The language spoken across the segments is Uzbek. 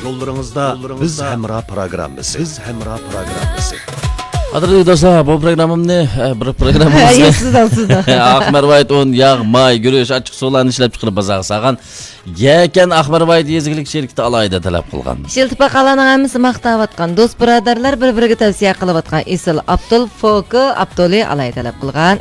Yollarınızda Biz Hemra programması. Qadrli do'stlar, bu programmamni, bir programmamizni sizdan. Ahmarvoyt un, yog', may, guruch, achchiq suvlarni ishlab chiqarib bazaga salgan. Yakan Ahmarvoyt yezigilik sherikda alayda talab qilgan. Shiltipa qalaning hammasi maqtayotgan, do'st birodarlar bir-biriga tavsiya qilayotgan Isil Abdul Foki Abduli alayda talab qilgan.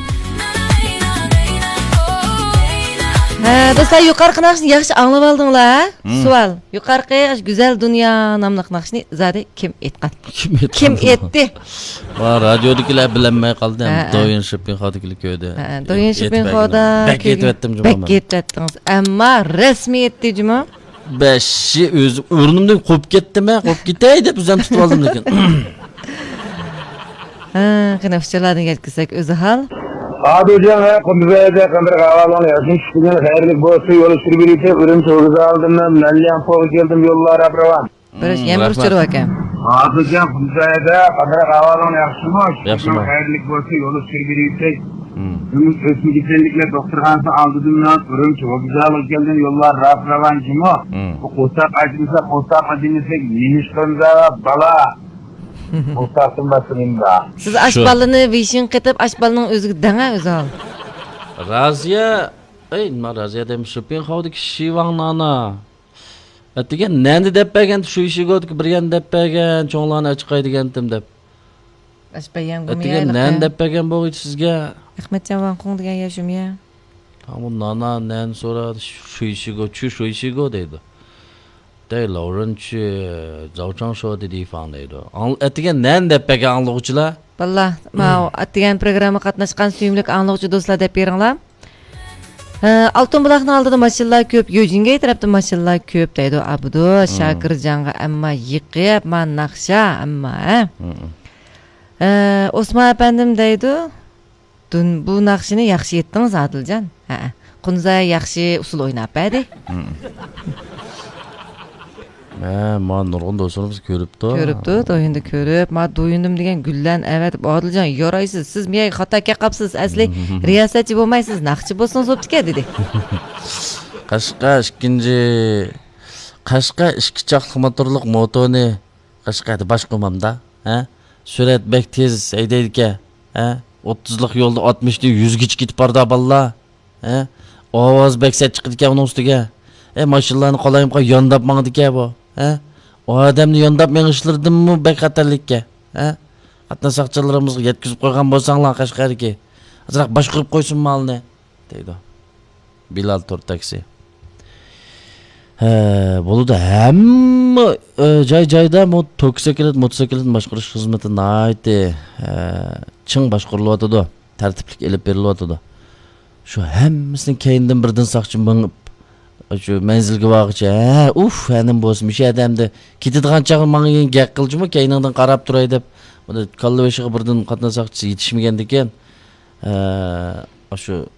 Do'stlar, yuqorqi naqshni yaxshi anglab oldinglar? Savol. Yuqorqi Güzel Dünya nomli naqshni zodi kim aytgan? Kim aytdi? Va radiodikilar bilinmay qoldi. Doyin Shopinxodikilar ko'ydi. Doyin Shopinxoda beketdim juma. Beketdingiz. Ammo rasmiy aytdi juma. Beshi o'z o'rnimdan qo'yib ketdimi? Qo'yib ketay deb o'zim tutib oldim lekin. Qanafchalarni yetkazsak o'zi hal. Hadi hocam, kondizayda kandır kahvaltı yapmış. Bugün hayırlık bolsun, yolu sürübirlikte ürün çoğuzu aldım. Melliyan poğu geldim yollara apravan. Barış, yemruş çırı bakayım. Hadi hocam, kondizayda kandır kahvaltı yapmış. Yaxşıma. Hayırlık bolsun, yolu sürübirlikte. Ümit ösmü gitsenlikle doktorhansı aldığım. Ürün çoğuzu alıp geldim yollara apravan. Bu kosak acımıza, kosak acımıza, yeniş konzağa, bala. Kosaktın basınım da. Siz aşbalını vişin qetib, aşbalının özü dana özü al. Raziya, nima Raziya demiş, Shopinxodiki Shivang nana. Atigan nandi deb bergan, shu ishiga o'tib birgan deb bergan, cho'nglarni achiqay degandim deb. Aşbayan bu Atigan nan deb bergan bo'g'it sizga. Ahmetcan van qong degan yashum ya. Tamam nana nan so'radi, shu ishiga deydi. 对老人去早上说的地方来的。Atigan nan deb bergan anglag'uchilar. Vallah, ma atigan programma qatnashgan suyimlik anglag'uchi do'stlar deb beringlar. Altın bulaqning oldida mashinalar ko'p, Yojinga tarafda mashinalar ko'p deydi Abdu Shakirjonga, ammo yiqib, men naqsha, ammo Osmon apandim deydi. Bu naqshini yaxshi yetdingiz Adiljon. Qunzay yaxshi usul o'ynab berdi. Ma nurg'un do'stlarimiz ko'ribdi. Do'yinda ko'rib, ma do'yindim degan gullan avatib, Odiljon, yoraysiz, siz menga xatoga qapsiz, asli riyosatchi bo'lmaysiz, naqchi bo'lsangiz bo'pti-ku dedi. Qashqa ikki chaqli motorliq motoni Qashqada boshqarmamda, surat bek tez haydaydi-ku, 30lik yo'lda 60 ni 100 gacha ketib bordi balla, ovoz bek set chiqdi-ku uning ustiga. Mashinalarni qolayimqa yondab mangdi-ku bu. O adamni yondab mengishlirdimmi bek xatarlikka. Qatna saqchilarimizga yetkazib qo'ygan bo'lsanglar Qashqarga. Azroq boshqarib qo'ysin malni, deydi. Bilal tur taksi. Bo'ldi hamma joy-joyda motosiklet boshqarish xizmati nayti ching boshqarilyotdi, tartiblik elib berilyotdi. Shu hammasini keyindan birdan saqchi minib şu menzilga vaqcha, hanim bo'lsin, shu odamni ketadigan chog'i menga gap qilchimi, keyindan qarab turay deb, buni kalla beshiga birdan qatnasaqchi yetishmagan ekan. Shu